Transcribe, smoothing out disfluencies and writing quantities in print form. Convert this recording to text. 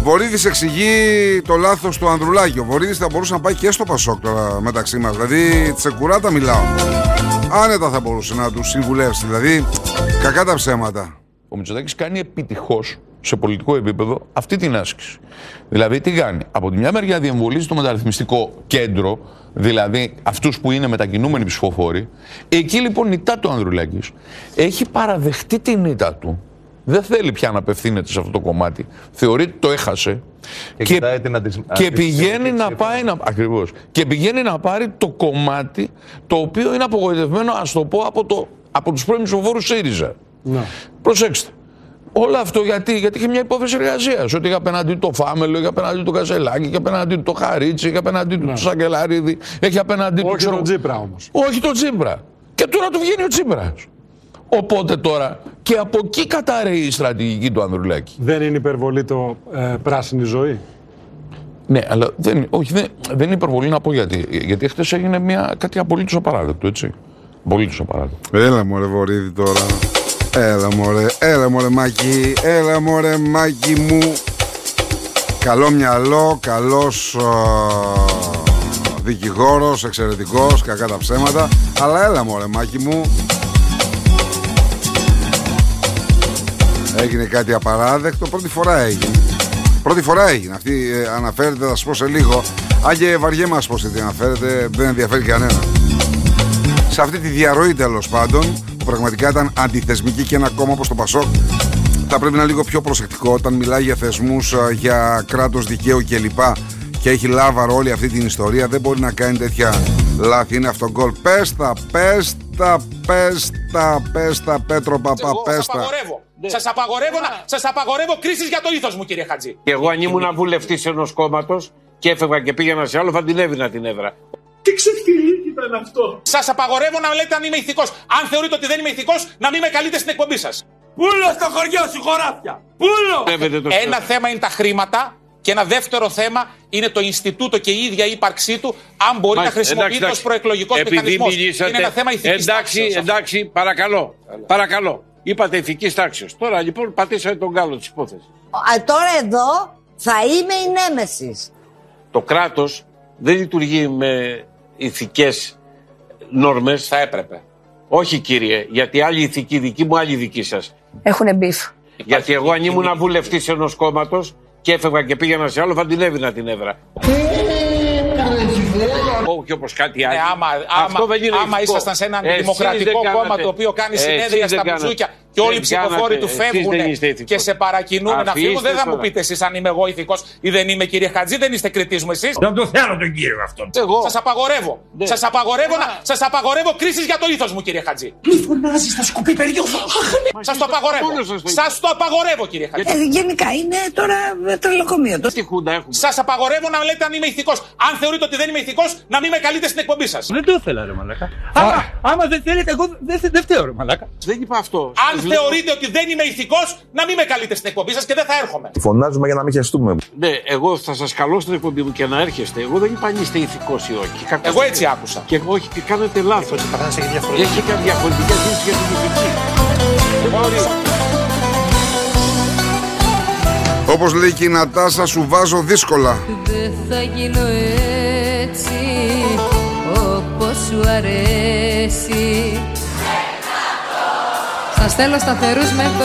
Βορίδης εξηγεί το λάθος του Ανδρουλάκη. Ο Βορίδης θα μπορούσε να πάει και στο Πασόκ τώρα μεταξύ μας. Δηλαδή, τσεκουράτα μιλάω. Άνετα θα μπορούσε να του συμβουλεύσει. Δηλαδή, κακά τα ψέματα. Ο Μητσοτάκης κάνει επιτυχώς σε πολιτικό επίπεδο αυτή την άσκηση. Δηλαδή, τι κάνει? Από τη μια μεριά διεμβολίζει το μεταρρυθμιστικό κέντρο, δηλαδή αυτούς που είναι μετακινούμενοι ψηφοφόροι. Εκεί λοιπόν νητά του Ανδρουλάκης έχει παραδεχτεί την νητά του. Δεν θέλει πια να απευθύνεται σε αυτό το κομμάτι. Θεωρεί ότι το έχασε. Και πηγαίνει να πάει ακριβώς. Και πηγαίνει να πάρει το κομμάτι το οποίο είναι απογοητευμένο, ας το πω, από τους πρώην ψηφοφόρους ΣΥΡΙΖΑ. Ναι. Προσέξτε. Όλο αυτό γιατί είχε μια υπόθεση εργασίας. Ότι είχε απέναντί του το Φάμελο, είχε απέναντί του το Κασελάκη, είχε απέναντί του το Χαρίτσι, είχε απέναντί του το Σακελαρίδη, έχει απέναντί του. Όχι τον Τσίπρα όμως. Όχι τον Τσίπρα. Και τώρα του βγαίνει ο Τσίπρας. Οπότε τώρα και από εκεί καταραίει η στρατηγική του Ανδρουλάκη. Δεν είναι υπερβολή το πράσινη ζωή? Ναι, αλλά δεν είναι υπερβολή να πω γιατί. Γιατί χτες έγινε κάτι απολύτως απαράδεκτο, έτσι. Απολύτως απαράδεκτο. Έλα μωρέ Βορίδη τώρα. Έλα μωρέ Μάκη μου. Καλό μυαλό, καλός δικηγόρος, εξαιρετικός, κακά τα ψέματα. Αλλά έλα μωρέ Μάκη μου. Έγινε κάτι απαράδεκτο, πρώτη φορά έγινε. Αυτή αναφέρεται, θα σας πω σε λίγο. Αν και βαριέμαι να σας πω σε τι αναφέρεται, δεν ενδιαφέρει κανένα. Σε αυτή τη διαρροή τέλος πάντων, που πραγματικά ήταν αντιθεσμική και ένα κόμμα όπως το Πασόκ, θα πρέπει να είναι λίγο πιο προσεκτικό όταν μιλάει για θεσμούς, για κράτος δικαίου κλπ. Και έχει λάβαρο όλη αυτή την ιστορία, δεν μπορεί να κάνει τέτοια λάθη. Είναι αυτογκολ. Πες τα, Πέτρο Παπά, πες τα. Σας απαγορεύω κρίσεις για το ήθος μου, κύριε Χατζή. Και εγώ αν ήμουν βουλευτής ενός κόμματος και έφευγα και πήγαινα σε άλλο, θα την έδινα την έδρα. Τι ξεφτιλίκι ήταν αυτό. Σας απαγορεύω να λέτε αν είμαι ηθικός. Αν θεωρείτε ότι δεν είμαι ηθικός, να μην με καλείτε στην εκπομπή σας. Πούλο στο χωριό σου, χωράφια. Πούλο. Ένα θέμα είναι τα χρήματα. Και ένα δεύτερο θέμα είναι το Ινστιτούτο και η ίδια η ύπαρξή του, αν μπορεί να χρησιμοποιείται ως προεκλογικός μηχανισμός. Είναι ένα θέμα ηθικής τάξης. Εντάξει, παρακαλώ. Είπατε ηθικής τάξης. Τώρα λοιπόν πατήσατε τον κάλο της υπόθεσης. Τώρα εδώ θα είμαι η νέμεσης. Το κράτος δεν λειτουργεί με ηθικές νόρμες. Θα έπρεπε. Όχι κύριε, γιατί άλλη ηθική δική μου, άλλη δική σας. Έχουνε μπιφ. Γιατί εγώ αν ήμουν βουλευτής ενός κόμματος και έφευγα και πήγαινα σε άλλο, θα την έδινα την έδρα. Όχι όπως κάτι άλλο. Άμα ήσασταν σε ένα δημοκρατικό κόμμα το οποίο κάνει συνέδρια στα μπουζούκια και όλοι οι ψηφοφόροι του φεύγουν και σε παρακινούν να φύγουν, δεν θα μου πείτε εσείς αν είμαι εγώ ηθικός ή δεν είμαι, κύριε Χατζή, δεν είστε κριτής μου εσείς. Να το θέλω τον κύριο αυτόν. Σας απαγορεύω κρίσεις για το ήθος μου, κύριε Χατζή. Μη φωνάζεις, θα σκουπεί περίοδο. Σας το απαγορεύω, κύριε Χατζή. Γενικά είναι τώρα τρελοκομείο. Σας απαγορεύω να λέτε αν είμαι ηθικός. Αν θεωρείτε ότι δεν είμαι ηθικός, να μην με καλείτε στην εκπομπή σας. Δεν το ήθελα, ρε μαλάκα. Άμα δεν θέλετε, εγώ δεν φταίω, ρε μαλάκα. Δεν είπα αυτό. Αν θεωρείτε ότι δεν είμαι ηθικός, να μην με καλείτε στην εκπομπή σας και δεν θα έρχομαι. Φωνάζουμε για να μην χεστούμε. Ναι, εγώ θα σας καλώ στην εκπομπή μου και να έρχεστε. Εγώ δεν είπα αν είστε ηθικός ή όχι. Εγώ έτσι άκουσα. Και όχι, και κάνετε λάθος. Έχει και διαφορετική αντίληψη για την ηθική. Όπως λέει και η Νατάσα, σου βάζω δύσκολα. Δεν θα γίνω έτσι όπως σου αρέσει. Σας θέλω σταθερούς μέχρι το